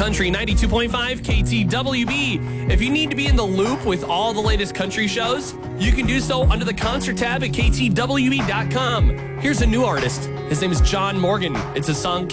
Country 92.5 KTWB. If you need to be in the loop with all the latest country shows, you can do so under the concert tab at ktwb.com. Here's a new artist. His name is John Morgan. It's a song